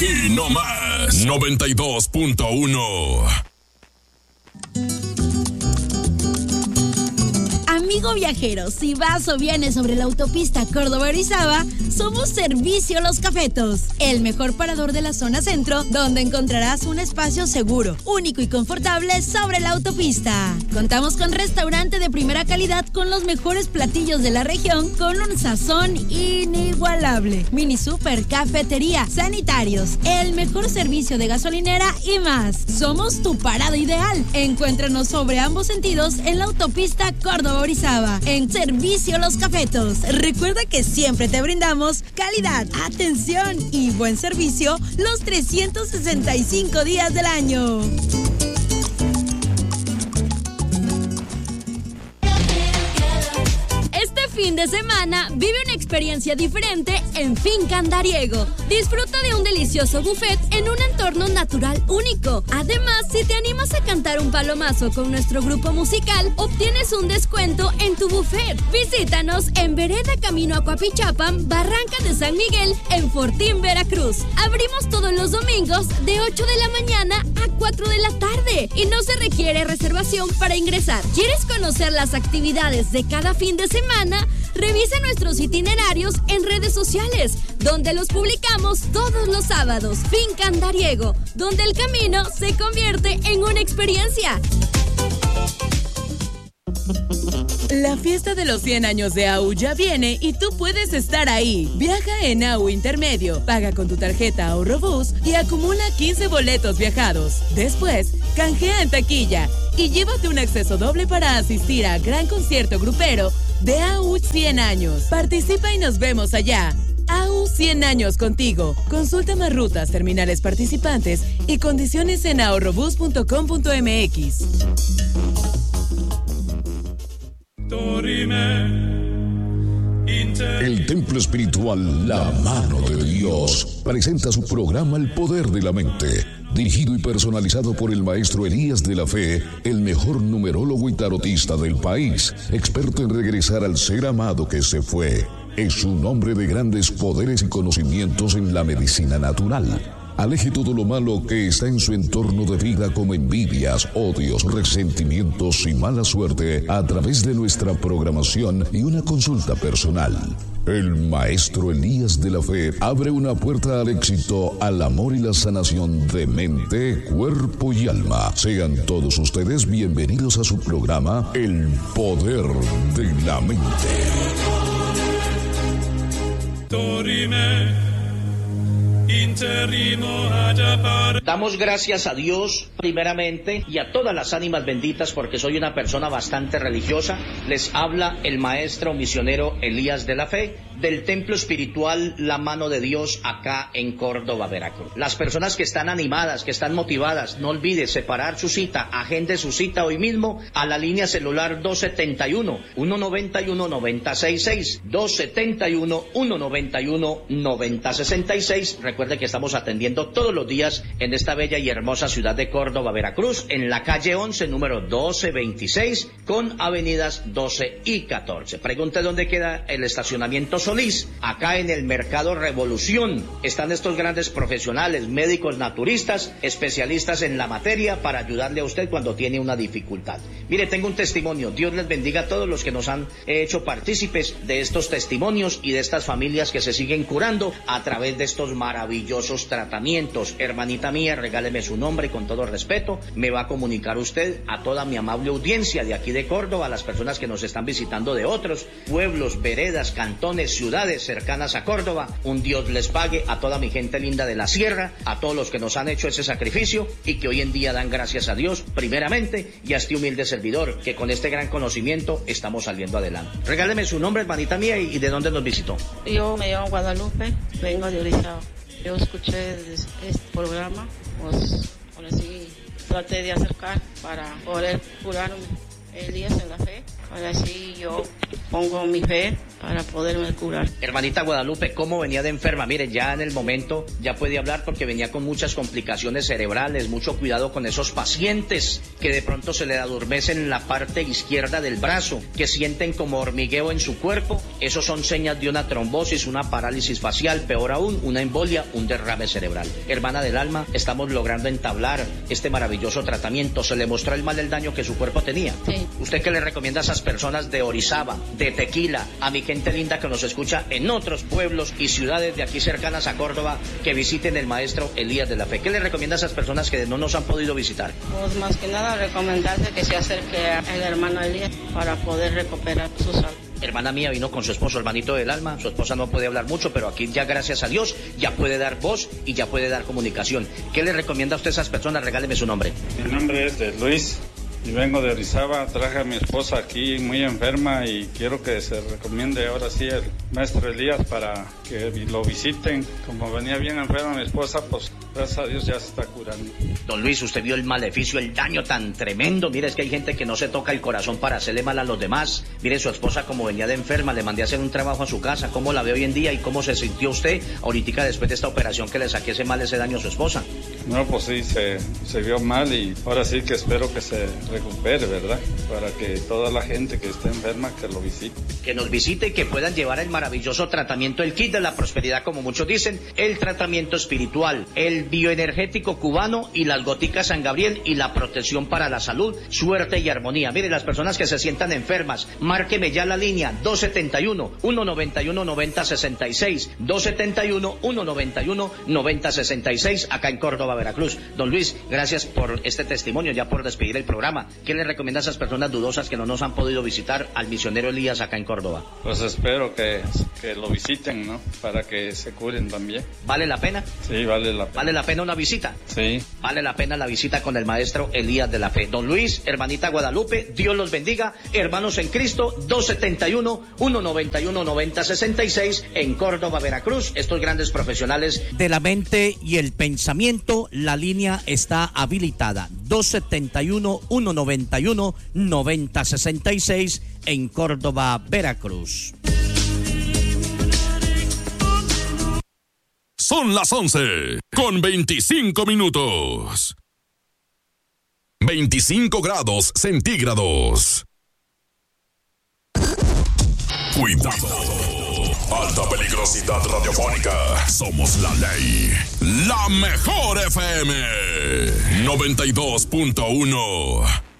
Aquí nomás, 92.1. Amigo viajero, si vas o vienes sobre la autopista Córdoba-Orizaba, somos Servicio Los Cafetos, el mejor parador de la zona centro, donde encontrarás un espacio seguro, único y confortable sobre la autopista. Contamos con restaurante de primera calidad con los mejores platillos de la región, con un sazón inigualable. Mini super, cafetería, sanitarios, el mejor servicio de gasolinera y más. Somos tu parada ideal. Encuéntranos sobre ambos sentidos en la autopista Córdoba-Orizaba, en Servicio Los Cafetos. Recuerda que siempre te brindamos calidad, atención y buen servicio los 365 días del año. Fin de semana, vive una experiencia diferente en Finca Andariego. Disfruta de un delicioso buffet en un entorno natural único. Además, si te animas a cantar un palomazo con nuestro grupo musical, obtienes un descuento en tu buffet. Visítanos en Vereda Camino a Coapichapan, Barranca de San Miguel, en Fortín, Veracruz. Abrimos todos los domingos de 8 de la mañana a 4 de la tarde y no se requiere reservación para ingresar. ¿Quieres conocer las actividades de cada fin de semana? Revisa nuestros itinerarios en redes sociales, donde los publicamos todos los sábados. Finca Andariego, donde el camino se convierte en una experiencia. La fiesta de los 100 años de AU ya viene y tú puedes estar ahí. Viaja en AU Intermedio, paga con tu tarjeta Ahorrobús y acumula 15 boletos viajados. Después, canjea en taquilla y llévate un acceso doble para asistir a gran concierto grupero de AU 100 años. Participa y nos vemos allá. AU 100 años contigo. Consulta más rutas, terminales participantes y condiciones en ahorrobús.com.mx. El templo espiritual La Mano de Dios presenta su programa El Poder de la Mente, dirigido y personalizado por el maestro Elías de la Fe, el mejor numerólogo y tarotista del país, experto en regresar al ser amado que se fue. Es un hombre de grandes poderes y conocimientos en la medicina natural. Aleje todo lo malo que está en su entorno de vida, como envidias, odios, resentimientos y mala suerte, a través de nuestra programación y una consulta personal. El maestro Elías de la Fe abre una puerta al éxito, al amor y la sanación de mente, cuerpo y alma. Sean todos ustedes bienvenidos a su programa El Poder de la Mente. Damos gracias a Dios primeramente y a todas las ánimas benditas, porque soy una persona bastante religiosa. Les habla el maestro misionero Elías de la Fe del templo espiritual La Mano de Dios, acá en Córdoba, Veracruz. Las personas que están animadas, que están motivadas, no olvide separar su cita, agende su cita hoy mismo a la línea celular 271-191-9066, 271-191-9066. Recuerde que estamos atendiendo todos los días en esta bella y hermosa ciudad de Córdoba, Veracruz, en la calle 11, número 1226, con avenidas 12 y 14. Pregunte dónde queda el estacionamiento Solís. Acá en el Mercado Revolución están estos grandes profesionales, médicos naturistas, especialistas en la materia, para ayudarle a usted cuando tiene una dificultad. Mire, tengo un testimonio. Dios les bendiga a todos los que nos han hecho partícipes de estos testimonios y de estas familias que se siguen curando a través de estos maravillosos tratamientos. Hermanita mía, regáleme su nombre y con todo respeto me va a comunicar usted a toda mi amable audiencia de aquí de Córdoba, a las personas que nos están visitando de otros pueblos, veredas, cantones, ciudades cercanas a Córdoba. Un Dios les pague a toda mi gente linda de la sierra, a todos los que nos han hecho ese sacrificio y que hoy en día dan gracias a Dios primeramente, y a este humilde servidor que con este gran conocimiento estamos saliendo adelante. Regáleme su nombre, hermanita mía, y de dónde nos visitó. Yo me llamo Guadalupe, vengo de Orizaba. Yo escuché este programa, pues por así traté de acercar para poder curarme. Elías en la Fe, ahora sí yo pongo mi fe para poderme curar. Hermanita Guadalupe, ¿cómo venía de enferma? Mire, ya en el momento ya puede hablar porque venía con muchas complicaciones cerebrales. Mucho cuidado con esos pacientes que de pronto se le adormecen en la parte izquierda del brazo, que sienten como hormigueo en su cuerpo. Esos son señas de una trombosis, una parálisis facial, peor aún, una embolia, un derrame cerebral. Hermana del alma, estamos logrando entablar este maravilloso tratamiento. Se le mostró el mal, el daño que su cuerpo tenía. Sí. ¿Usted qué le recomienda a esas personas de Orizaba, de Tequila, a mi gente linda que nos escucha en otros pueblos y ciudades de aquí cercanas a Córdoba, que visiten el maestro Elías de la Fe? ¿Qué le recomienda a esas personas que no nos han podido visitar? Pues más que nada recomendarle que se acerque al hermano Elías para poder recuperar su salud. Hermana mía vino con su esposo, hermanito del alma. Su esposa no puede hablar mucho, pero aquí ya, gracias a Dios, ya puede dar voz y ya puede dar comunicación. ¿Qué le recomienda a usted a esas personas? Regáleme su nombre. Mi nombre es de Luis y vengo de Orizaba. Traje a mi esposa aquí muy enferma y quiero que se recomiende ahora sí el maestro Elías para que lo visiten. Como venía bien enferma mi esposa, pues gracias a Dios ya se está curando. Don Luis, usted vio el maleficio, el daño tan tremendo. Mire, es que hay gente que no se toca el corazón para hacerle mal a los demás. Mire, su esposa como venía de enferma, le mandé a hacer un trabajo a su casa. ¿Cómo la ve hoy en día y cómo se sintió usted ahorita después de esta operación que le saqué ese mal, ese daño a su esposa? No, pues sí, se vio mal y ahora sí que espero que se recupere, ¿verdad? Para que toda la gente que esté enferma que lo visite. Que nos visite y que puedan llevar el maravilloso tratamiento, el kit de la prosperidad, como muchos dicen, el tratamiento espiritual, el bioenergético cubano y las goticas San Gabriel y la protección para la salud, suerte y armonía. Mire, las personas que se sientan enfermas, márqueme ya la línea 271-191-9066, 271-191-9066, acá en Córdoba, Veracruz. Don Luis, gracias por este testimonio, ya por despedir el programa. ¿Qué le recomienda a esas personas dudosas que no nos han podido visitar al misionero Elías acá en Córdoba? Pues espero que lo visiten, ¿no? Para que se curen también. ¿Vale la pena? Sí, vale la pena. ¿Vale la pena una visita? Sí. Vale la pena la visita con el maestro Elías de la Fe. Don Luis, hermanita Guadalupe, Dios los bendiga. Hermanos en Cristo, 271-191-9066 en Córdoba, Veracruz. Estos grandes profesionales de la mente y el pensamiento, la línea está habilitada. 271-191-9066 en Córdoba, Veracruz. Son las 11:25. 25 grados centígrados. Cuidado. Alta peligrosidad radiofónica. Somos la ley. La mejor FM. 92.1.